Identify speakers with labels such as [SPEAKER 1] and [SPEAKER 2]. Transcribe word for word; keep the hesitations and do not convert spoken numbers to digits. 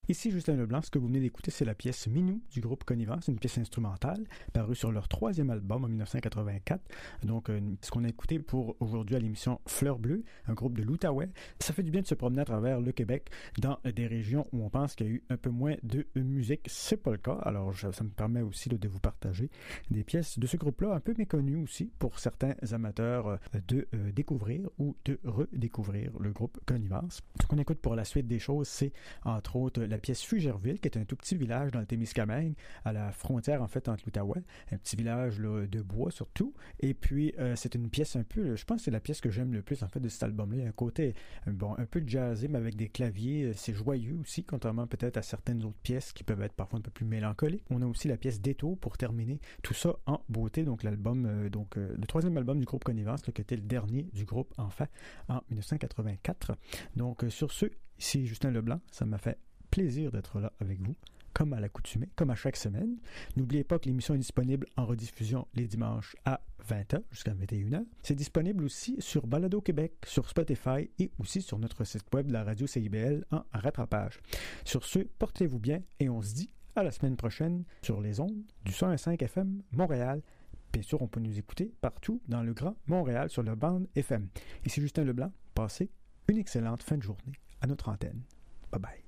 [SPEAKER 1] Ici Justin Leblanc, ce que vous venez d'écouter, c'est la pièce Minou du groupe Connivence, une pièce instrumentale parue sur leur troisième album en dix-neuf cent quatre-vingt-quatre. Donc, euh, ce qu'on a écouté pour aujourd'hui à l'émission Fleur Bleue, un groupe de l'Outaouais. Ça fait du bien de se promener à travers le Québec dans des régions où on pense qu'il y a eu un peu moins de musique. C'est pas le cas. Alors, je, ça me permet aussi là, de vous partager des pièces de ce groupe-là, un peu méconnu aussi pour certains amateurs euh, de euh, découvrir ou de redécouvrir le groupe Connivence. Ce qu'on écoute pour la suite des choses, c'est entre autres la pièce Fugerville, qui est un tout petit village dans le Témiscamingue, à la frontière en fait entre l'Outaouais, un petit village là, de bois surtout. Et puis euh, c'est une pièce un peu, je pense que c'est la pièce que j'aime le plus en fait de cet album-là. Il y a un côté bon un peu jazzé, mais avec des claviers, c'est joyeux aussi, contrairement peut-être à certaines autres pièces qui peuvent être parfois un peu plus mélancoliques. On a aussi la pièce Détour pour terminer tout ça en beauté. Donc l'album, euh, donc euh, le troisième album du groupe Connivence, là, qui était le dernier du groupe enfin en dix-neuf cent quatre-vingt-quatre. Donc euh, sur ce, ici Justin Leblanc, ça m'a fait plaisir d'être là avec vous, comme à l'accoutumée, comme à chaque semaine. N'oubliez pas que l'émission est disponible en rediffusion les dimanches à vingt heures jusqu'à vingt et une heures. C'est disponible aussi sur Balado Québec, sur Spotify et aussi sur notre site web de la radio C I B L en rattrapage. Sur ce, portez-vous bien et on se dit à la semaine prochaine sur les ondes du cent un virgule cinq F M Montréal. Bien sûr, on peut nous écouter partout dans le Grand Montréal sur la bande F M. Ici Justin Leblanc, passez une excellente fin de journée à notre antenne. Bye bye.